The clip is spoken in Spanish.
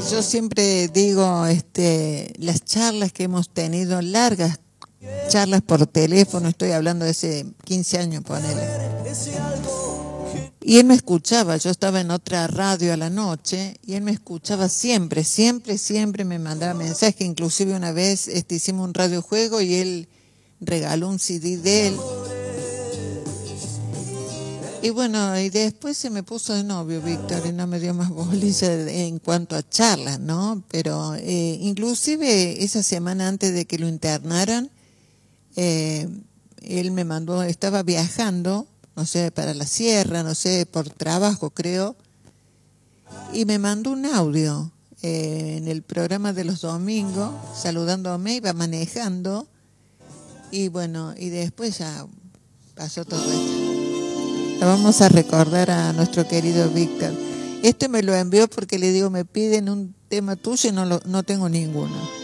Yo siempre digo, las charlas que hemos tenido, largas charlas por teléfono, estoy hablando de hace 15 años, ponele. Y él me escuchaba, yo estaba en otra radio a la noche, y él me escuchaba siempre, siempre, siempre me mandaba mensajes, inclusive una vez hicimos un radiojuego y él regaló un CD de él. Y bueno, y después se me puso de novio Víctor y no me dio más bolilla en cuanto a charlas, ¿no? Pero inclusive esa semana antes de que lo internaran, él me mandó, estaba viajando, no sé, para la sierra, no sé, por trabajo creo, y me mandó un audio en el programa de los domingos, saludándome, iba manejando, y bueno, y después ya pasó todo esto. Vamos a recordar a nuestro querido Víctor. Este me lo envió porque le digo, me piden un tema tuyo y no tengo ninguno.